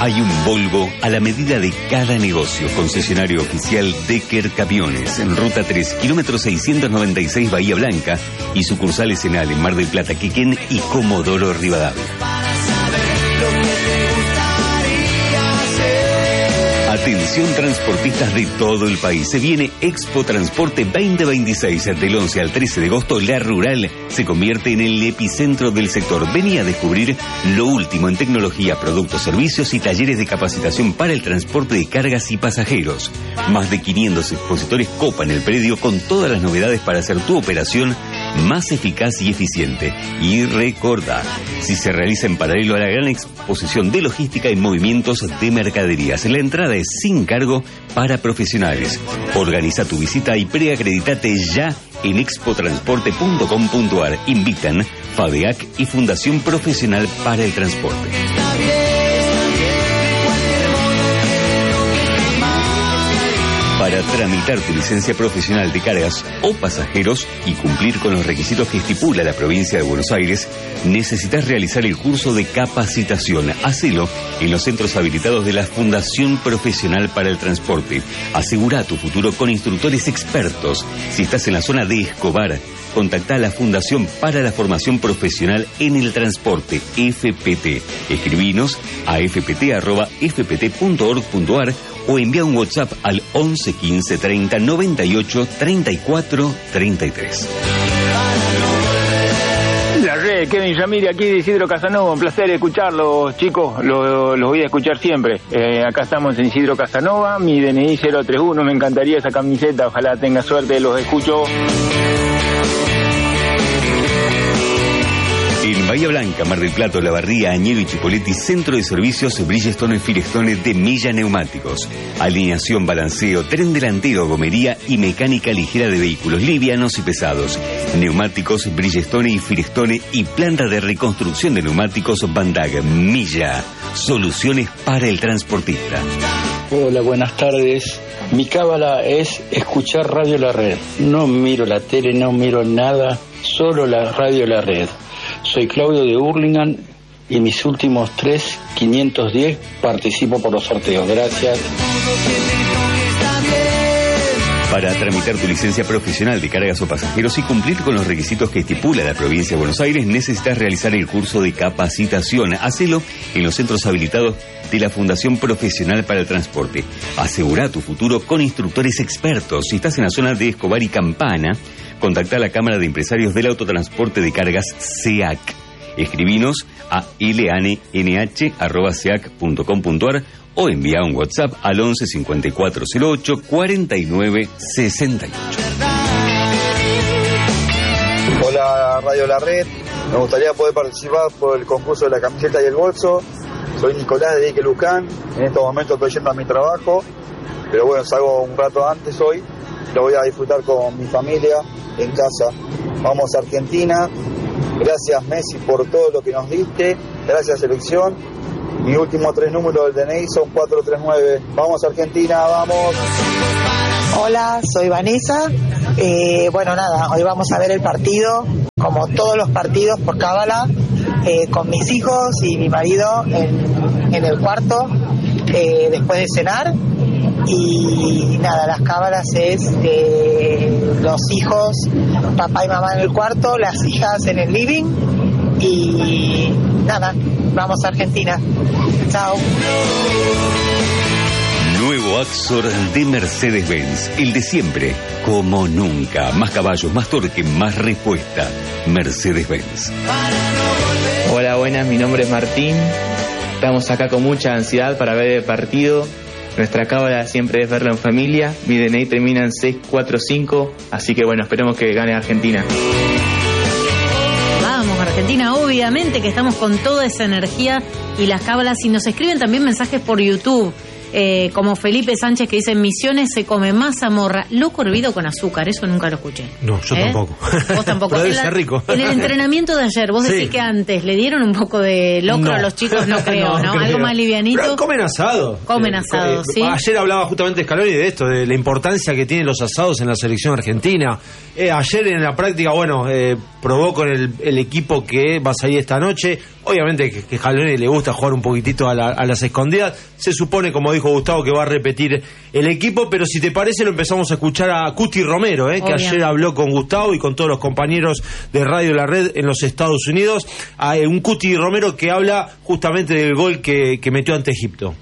Hay un Volvo a la medida de cada negocio. Concesionario oficial Decker Camiones. En Ruta 3, kilómetro 696 Bahía Blanca. Y sucursales en Ale, Mar del Plata, Quequén y Comodoro Rivadavia. Atención transportistas de todo el país. Se viene Expo Transporte 2026. Del 11 al 13 de agosto, La Rural se convierte en el epicentro del sector. Vení a descubrir lo último en tecnología, productos, servicios y talleres de capacitación para el transporte de cargas y pasajeros. Más de 500 expositores copan el predio con todas las novedades para hacer tu operación más eficaz y eficiente. Y recordá, si se realiza en paralelo a la gran exposición de logística y movimientos de mercaderías, la entrada es sin cargo para profesionales. Organiza tu visita y preacreditate ya en expotransporte.com.ar. Invitan FADEAC y Fundación Profesional para el Transporte. Para tramitar tu licencia profesional de cargas o pasajeros y cumplir con los requisitos que estipula la provincia de Buenos Aires, necesitas realizar el curso de capacitación. Hacelo en los centros habilitados de la Fundación Profesional para el Transporte. Asegura tu futuro con instructores expertos. Si estás en la zona de Escobar, contacta a la Fundación para la Formación Profesional en el Transporte, FPT. Escribinos a fpt@fpt.org.ar o envía un WhatsApp al 11 15 30 98 34 33. La red, Kevin Yamiri, aquí de Isidro Casanova, un placer escucharlos, chicos, los voy a escuchar siempre. Acá estamos en Isidro Casanova, mi DNI 031, me encantaría esa camiseta, ojalá tenga suerte, los escucho. En Bahía Blanca, Mar del Plata, La Barría, Añelo y Chipoleti, centro de servicios Bridgestone Firestone de Milla Neumáticos. Alineación, balanceo, tren delantero, gomería y mecánica ligera de vehículos livianos y pesados. Neumáticos Bridgestone y Firestone y planta de reconstrucción de neumáticos Bandag. Milla, soluciones para el transportista. Hola, buenas tardes. Mi cábala es escuchar Radio La Red. No miro la tele, no miro nada, solo la Radio La Red. Soy Claudio de Hurlingham y mis últimos 510 participo por los sorteos. Gracias. Para tramitar tu licencia profesional de cargas o pasajeros y cumplir con los requisitos que estipula la provincia de Buenos Aires, necesitas realizar el curso de capacitación. Hacelo en los centros habilitados de la Fundación Profesional para el Transporte. Asegura tu futuro con instructores expertos. Si estás en la zona de Escobar y Campana, contacta a la Cámara de Empresarios del Autotransporte de Cargas, SEAC. Escribinos a lanh@seac.com.ar o envía un WhatsApp al 11 5408 49 68. Hola, Radio La Red. Me gustaría poder participar por el concurso de la camiseta y el bolso. Soy Nicolás de Dique Lucán. En estos momentos estoy yendo a mi trabajo, pero bueno, salgo un rato antes hoy. Lo voy a disfrutar con mi familia en casa. Vamos a Argentina. Gracias, Messi, por todo lo que nos diste. Gracias, selección. Mis últimos 3 números del DNI son 439. Vamos a Argentina, vamos. Hola, soy Vanessa. Bueno, nada, hoy vamos a ver el partido, como todos los partidos por cábala, con mis hijos y mi marido en el cuarto, después de cenar. Y nada, las cábalas es los hijos, papá y mamá en el cuarto, las hijas en el living y nada, vamos a Argentina. Chao. Nuevo Axor de Mercedes-Benz, el de siempre, como nunca. Más caballos, más torque, más respuesta. Mercedes-Benz. Hola, buenas, mi nombre es Martín. Estamos acá con mucha ansiedad para ver el partido. Nuestra cábala siempre es verlo en familia. Mi DNI termina en 645, así que bueno, esperemos que gane Argentina. Vamos, Argentina, obviamente que estamos con toda esa energía y las cábalas. Y nos escriben también mensajes por YouTube. como Felipe Sánchez que dice, en Misiones se come mazamorra, loco hervido con azúcar, eso nunca lo escuché. No, yo tampoco. Vos tampoco. Pero debe ser rico. En el entrenamiento de ayer, vos decís que antes le dieron un poco de locro a los chicos, no creo, ¿no? Algo más livianito. Pero comen asado. Comen asado, sí. Ayer hablaba justamente Scaloni de esto, de la importancia que tienen los asados en la selección argentina. Ayer en la práctica, probó con el equipo que va a salir esta noche. Obviamente que Scaloni le gusta jugar un poquitito a las escondidas. Se supone, como dijo Gustavo, que va a repetir el equipo, pero si te parece lo empezamos a escuchar a Cuti Romero, que ayer habló con Gustavo y con todos los compañeros de Radio La Red en los Estados Unidos. Un Cuti Romero que habla justamente del gol que metió ante Egipto.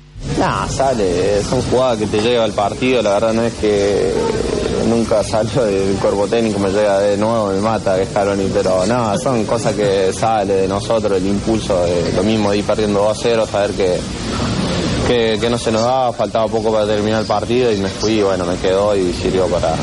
Sale, son jugadas que te llega al partido, la verdad no es que nunca salió del cuerpo técnico, me llega de nuevo, me mata Scaloni, pero son cosas que sale de nosotros, el impulso, lo mismo de ir perdiendo 2-0, saber que no se nos daba, faltaba poco para terminar el partido y me fui, me quedó y sirvió para...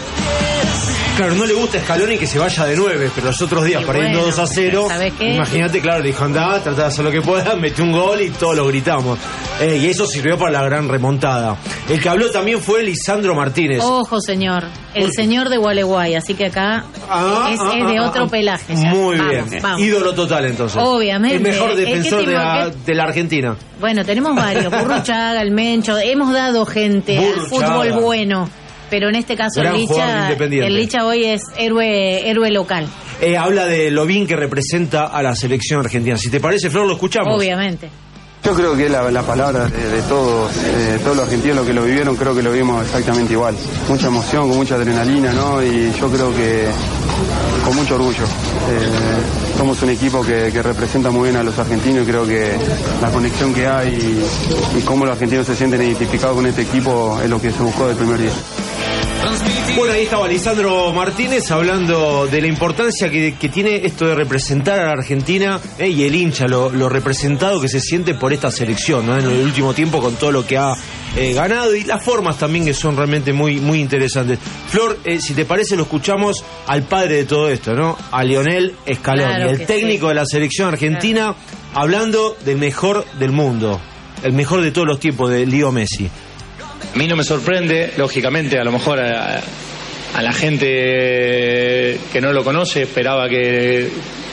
Claro, no le gusta a Scaloni que se vaya de 9, pero los otros días perdiendo 2-0, imagínate, claro, le dijo andá, tratá de hacer lo que puedas, metió un gol y todos lo gritamos. Y eso sirvió para la gran remontada. El que habló también fue Lisandro Martínez. Ojo, señor, el señor de Gualeguay, así que acá es de otro pelaje. Ya. Muy bien, ídolo total entonces. Obviamente. El mejor defensor de la Argentina. Bueno, tenemos varios, Burruchaga, el Mencho, hemos dado gente al fútbol bueno. Pero en este caso el Licha hoy es héroe local. Habla de lo bien que representa a la selección argentina. Si te parece, Flor, lo escuchamos. Obviamente. Yo creo que la palabra de todos los argentinos, los que lo vivieron, creo que lo vimos exactamente igual. Mucha emoción, con mucha adrenalina, ¿no? Y yo creo que con mucho orgullo. Somos un equipo que representa muy bien a los argentinos y creo que la conexión que hay y cómo los argentinos se sienten identificados con este equipo es lo que se buscó del primer día. Bueno, ahí estaba Lisandro Martínez hablando de la importancia que tiene esto de representar a la Argentina y el hincha, lo representado que se siente por esta selección, ¿no? En el último tiempo con todo lo que ha ganado y las formas también que son realmente muy, muy interesantes. Flor, si te parece lo escuchamos al padre de todo esto, ¿no? A Lionel Scaloni, el técnico de la selección argentina, hablando del mejor del mundo, el mejor de todos los tiempos, de Leo Messi. A mí no me sorprende, lógicamente, a lo mejor a la gente que no lo conoce esperaba que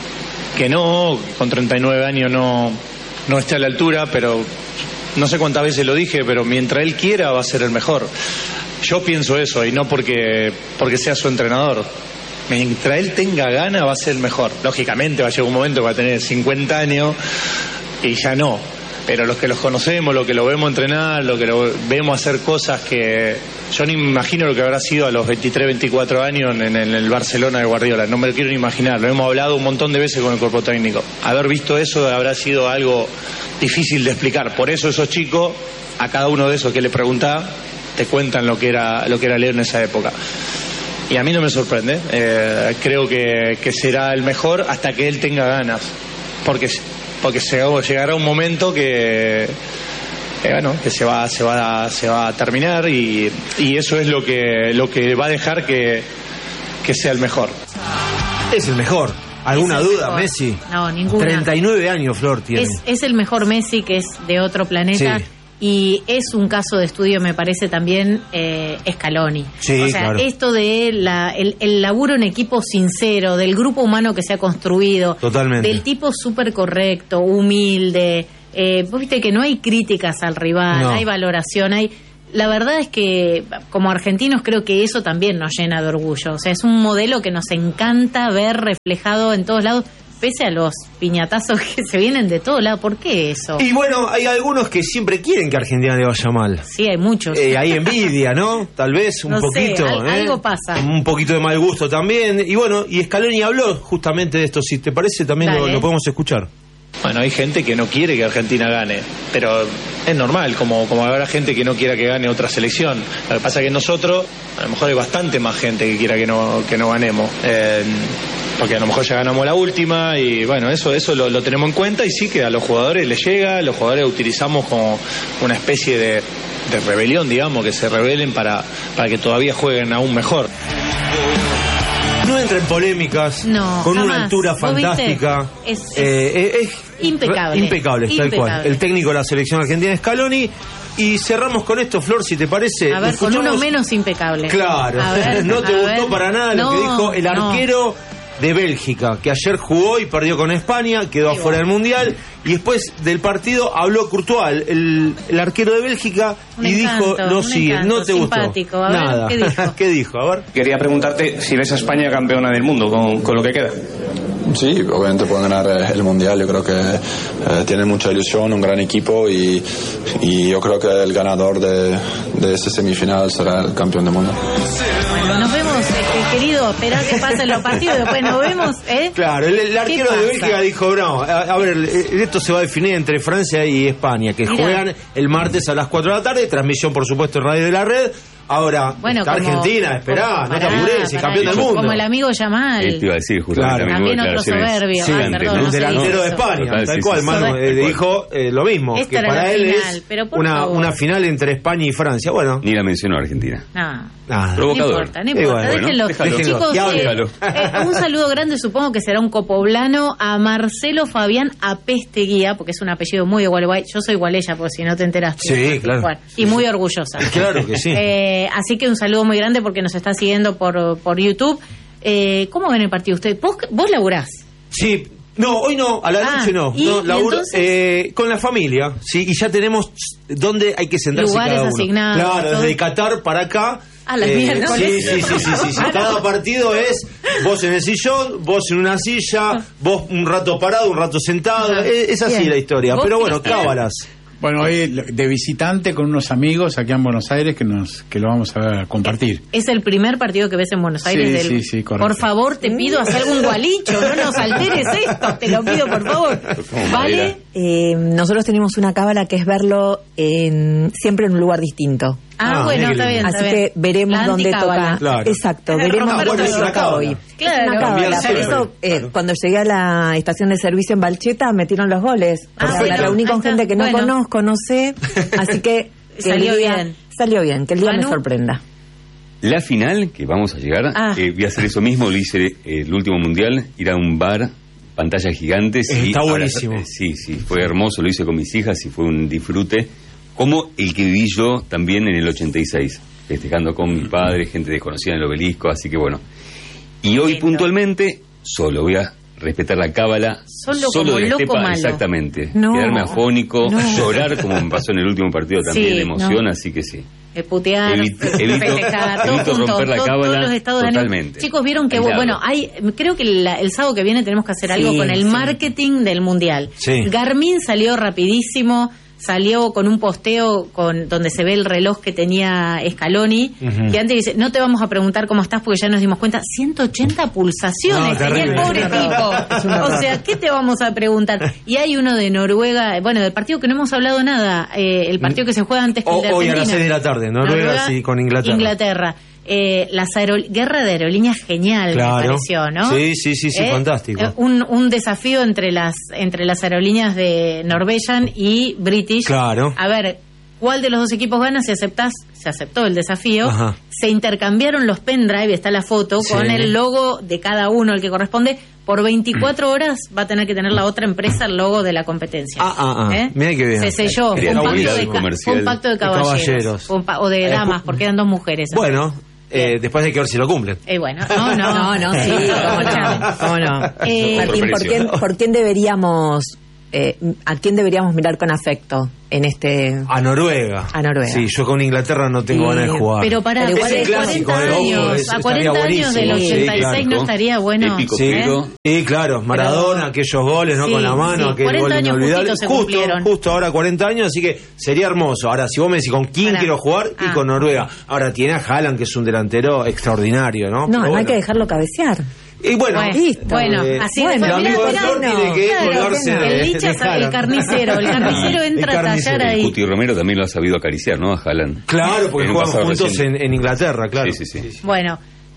no, con 39 años no esté a la altura, pero no sé cuántas veces lo dije, pero mientras él quiera va a ser el mejor. Yo pienso eso, y no porque sea su entrenador. Mientras él tenga gana va a ser el mejor. Lógicamente va a llegar un momento que va a tener 50 años y ya no. Pero los que los conocemos, los que lo vemos entrenar, los que lo vemos hacer cosas que yo ni me imagino lo que habrá sido a los 23, 24 años en el Barcelona de Guardiola. No me lo quiero ni imaginar. Lo hemos hablado un montón de veces con el cuerpo técnico. Haber visto eso habrá sido algo difícil de explicar. Por eso esos chicos, a cada uno de esos que le preguntás, te cuentan lo que era Leo en esa época. Y a mí no me sorprende. Creo que será el mejor hasta que él tenga ganas. Porque llegará un momento que se va a terminar y eso es lo que va a dejar que sea el mejor. Es el mejor. ¿Alguna duda, Messi? No, ninguna. 39 años, Flor, tiene. Es el mejor Messi, que es de otro planeta. Sí. Y es un caso de estudio, me parece, también Scaloni. Sí, o sea, claro. Esto de el laburo en equipo sincero, del grupo humano que se ha construido. Totalmente. Del tipo súper correcto, humilde. Vos viste que no hay críticas al rival, no hay valoración, La verdad es que como argentinos creo que eso también nos llena de orgullo. O sea, es un modelo que nos encanta ver reflejado en todos lados. Pese a los piñatazos que se vienen de todos lados, ¿por qué eso? Y bueno, hay algunos que siempre quieren que a Argentina le vaya mal. Sí, hay muchos. Hay envidia, ¿no? Tal vez un poquito. Algo pasa. Un poquito de mal gusto también. Y bueno, y Scaloni habló justamente de esto. Si te parece, también lo podemos escuchar. Bueno, hay gente que no quiere que Argentina gane, pero es normal, como habrá gente que no quiera que gane otra selección. Lo que pasa es que nosotros, a lo mejor hay bastante más gente que quiera que no ganemos. Porque a lo mejor ya ganamos la última y bueno, eso lo tenemos en cuenta y sí que a los jugadores les llega, los jugadores utilizamos como una especie de rebelión, digamos, que se rebelen para que todavía jueguen aún mejor. No entra en polémicas, con jamás. una altura fantástica. Es impecable. Impecable, tal cual. El técnico de la selección argentina es Scaloni. Y cerramos con esto, Flor, si te parece. A ver, con uno menos impecable. Claro, no te gustó para nada lo que dijo el arquero de Bélgica, que ayer jugó y perdió con España, quedó afuera del Mundial, y después del partido habló Courtois, el arquero de Bélgica, dijo lo siguiente: no te gustó nada. ¿Qué dijo? A ver. Quería preguntarte si ves a España campeona del mundo con lo que queda. Sí, obviamente pueden ganar el Mundial. Yo creo que tienen mucha ilusión, un gran equipo, y yo creo que el ganador de esta semifinal será el campeón del mundo. Bueno, nos vemos, querido, esperar que pasen los partidos y después nos vemos. Claro, el arquero de Bélgica dijo, no, a ver, esto se va a definir entre Francia y España, que juegan el martes a las 4 de la tarde, transmisión por supuesto en Radio de la Red. Ahora, está Argentina, esperá, no te apures, es campeón del mundo. Como el amigo Yamal. Te iba a decir, justamente. Claro. También otro soberbio. Sí, el delantero de España, tal cual, Manu, dijo lo mismo, que para él es una final entre España y Francia. Bueno, ni la mencionó Argentina. Nada. Provocador. No importa, déjenlo. Chicos, un saludo grande, supongo que será un copoblano, a Marcelo Fabián Apesteguía, porque es un apellido muy de Gualeguay. Yo soy gualeya, porque si no te enteraste. Sí, claro. Y muy orgullosa. Claro que sí. Así que un saludo muy grande porque nos está siguiendo por YouTube. ¿Cómo ven el partido ustedes? ¿Vos laburás? Sí. No, hoy no, a la noche no. Laburo con la familia, sí, y ya tenemos dónde hay que sentarse lugares cada uno. Asignados. Claro, desde Qatar para acá. A las miércoles. Sí. Cada partido es vos en el sillón, vos en una silla, vos un rato parado, un rato sentado. Es así la historia. Pero bueno, cábalas. Bueno, hoy de visitante con unos amigos aquí en Buenos Aires que lo vamos a compartir. ¿Es el primer partido que ves en Buenos Aires? Sí, correcto. Por favor, te pido hacer algún gualicho, no nos alteres esto, te lo pido por favor. ¿Vale? Nosotros tenemos una cábala que es verlo siempre en un lugar distinto. Bueno, está bien. Así que veremos dónde toca. Claro. Exacto, veremos dónde toca hoy. Claro. Es una cábala. Por eso, cuando llegué a la estación de servicio en Balcheta, metieron los goles. Me reuní con gente que no conozco, no sé. Así que salió bien. Salió bien, que el día me sorprenda. La final, que vamos a llegar, voy a hacer eso mismo, lo hice el último mundial, ir a un bar, pantallas gigantes. Está buenísimo. Sí, fue hermoso, lo hice con mis hijas y fue un disfrute. Como el que viví yo también en el 86, festejando con mi padre, gente desconocida en el Obelisco, así que bueno. Y hoy puntualmente, solo voy a respetar la cábala, solo de loco malo. Exactamente. Quedarme afónico, llorar como me pasó en el último partido también de emoción, así que sí. Putear, festejar, todo romper la cábala, todos los estados totalmente. Chicos, vieron que creo que el sábado que viene tenemos que hacer algo con el marketing del Mundial. Garmin salió rapidísimo. Salió con un posteo donde se ve el reloj que tenía Scaloni, que antes dice, no te vamos a preguntar cómo estás porque ya nos dimos cuenta, 180 pulsaciones tenía el pobre tipo. O sea, ¿qué te vamos a preguntar? Y hay uno de Noruega, bueno, del partido que no hemos hablado nada, el partido que se juega antes que el de Argentina. Hoy a las 6 de la tarde, Noruega sí, con Inglaterra. Guerra de aerolíneas genial, me pareció, ¿no? Sí, fantástico. Un desafío entre las aerolíneas de Norwegian y British. Claro. A ver, ¿cuál de los dos equipos gana? Si aceptás, se aceptó el desafío. Se intercambiaron los pendrive, está la foto, con el logo de cada uno, el que corresponde. Por 24 horas va a tener que tener la otra empresa el logo de la competencia. Mira qué bien. Se selló. Fue un pacto de caballeros. O de damas, porque eran dos mujeres. Bueno. Después hay que ver si lo cumplen. Bueno, no, sí, cómo no. Martín, ¿por quién deberíamos, a quién deberíamos mirar con afecto en este? A Noruega. Sí, yo con Inglaterra no tengo ganas de jugar. Pero para igual es 40 años, a 40 años del 86 no estaría bueno. Épico, sí, claro, Maradona, aquellos goles, ¿no? Con la mano, aquel gol inolvidable. Justo ahora 40 años, así que sería hermoso. Ahora, si vos me decís con quién quiero jugar, y con Noruega. Ahora tiene a Haaland, que es un delantero extraordinario, ¿no? No hay que dejarlo cabecear. Y bueno, así el amigo de Flor tiene que colgarse el Licha, el carnicero entra a tallar ahí. Cuti Romero también lo ha sabido acariciar, ¿no? A Haaland. Claro, porque juegan juntos en Inglaterra, claro. Sí. Bueno,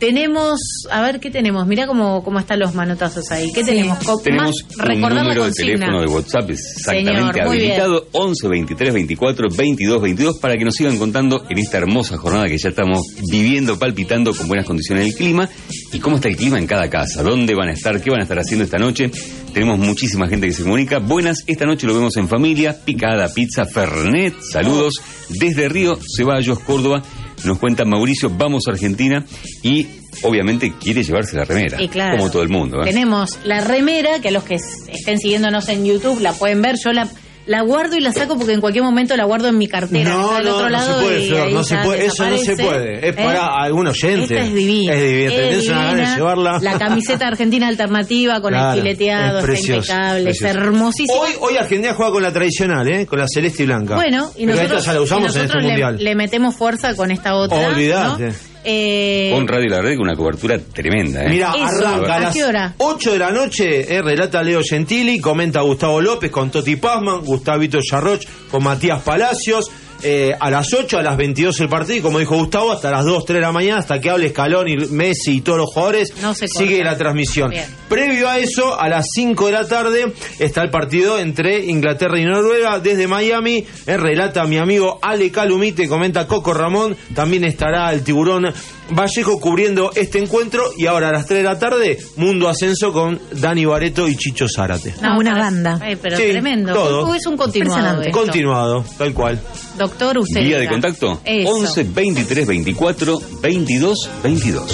Tenemos, a ver, ¿qué tenemos? Mirá cómo están los manotazos ahí. ¿Qué tenemos? Tenemos un número de teléfono de WhatsApp exactamente Señor, habilitado, 11 23 24 22 22, para que nos sigan contando en esta hermosa jornada que ya estamos viviendo, palpitando con buenas condiciones del clima. Y cómo está el clima en cada casa, dónde van a estar, qué van a estar haciendo esta noche. Tenemos muchísima gente que se comunica. Buenas, esta noche lo vemos en familia, picada, pizza, fernet, saludos desde Río Ceballos, Córdoba. Nos cuenta Mauricio, vamos a Argentina, y obviamente quiere llevarse la remera, claro, como todo el mundo. Tenemos la remera, que a los que estén siguiéndonos en YouTube la pueden ver. Yo la guardo y la saco porque en cualquier momento la guardo en mi cartera. No se puede, Flor, no se puede, eso no se puede. Es para algún oyente. Esta es divina. Es divina. Tenés una gana de llevarla. La camiseta argentina alternativa con el fileteado, es precioso, está impecable, es hermosísimo. Hoy Argentina juega con la tradicional, con la celeste y blanca. Bueno, y nosotros, ya la usamos en este mundial. Le metemos fuerza con esta otra. Olvidate. ¿No? Con Radio La Red, con una cobertura tremenda. Mira, arranca a las 8 de la noche, relata Leo Gentili, comenta Gustavo López con Toti Pazman, Gustavito Yarroch con Matías Palacios. A las 8, a las 22 el partido, y como dijo Gustavo, hasta las 2, 3 de la mañana, hasta que hable Scaloni, Messi y todos los jugadores, sigue la transmisión. Bien. Previo a eso, a las 5 de la tarde, está el partido entre Inglaterra y Noruega. Desde Miami, relata mi amigo Ale Calumite, comenta Coco Ramón, también estará el Tiburón Vallejo cubriendo este encuentro. Y ahora a las 3 de la tarde, Mundo Ascenso con Dani Bareto y Chicho Zárate. Una banda. Pero sí, tremendo. Todo. Es un continuado. Continuado, tal cual. Doctor, usted. Vía de contacto, 11 23 24 22 22.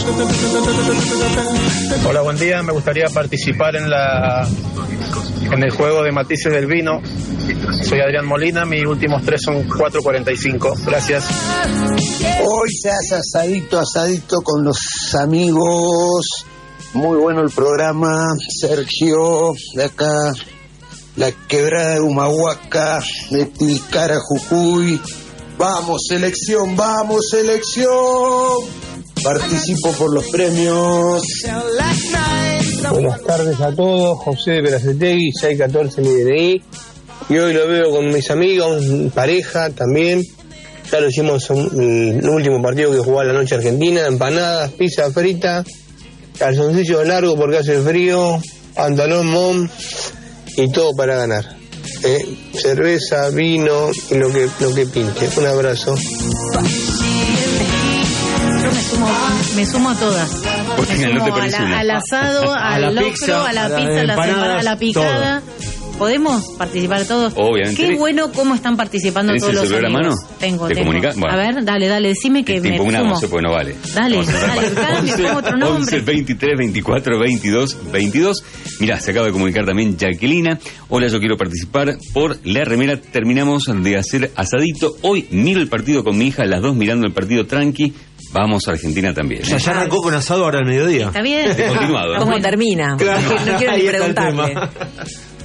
Hola, buen día. Me gustaría participar en el juego de matices del vino. Soy Adrián Molina, mis últimos 3 son 4.45. Gracias. Hoy se hace asadito con los amigos. Muy bueno el programa. Sergio, de acá, la quebrada de Humahuaca, de Tilcara, Jujuy. ¡Vamos, selección! ¡Vamos, selección! Participo por los premios. Buenas tardes a todos. José de Peracetegui, 614 mi DNI. Y hoy lo veo con mis amigos, pareja también. Ya lo hicimos en el último partido que jugó a la noche Argentina. Empanadas, pizza frita, calzoncillos largos porque hace frío, pantalón mom y todo para ganar. Cerveza, vino y lo que pinte. Un abrazo. Me sumo a todas. Al asado, al locro, a la pizza, a la picada. ¿Podemos participar todos? Obviamente. Qué bueno cómo están participando todos los amigos. ¿Tenés el celular a mano? Tengo. Bueno. A ver, dale, decime que me una sumo. no se puede, no vale. Dale, pongo otro nombre. 11 23 24 22 22. Mirá, se acaba de comunicar también Jacquelina. Hola, yo quiero participar por la remera. Terminamos de hacer asadito. Hoy miro el partido con mi hija, las dos mirando el partido tranqui. Vamos a Argentina también. O sea, ya arrancó con asado ahora al mediodía. Está bien. Continuado. ¿Cómo termina? Claro. No quiero ni preguntarle.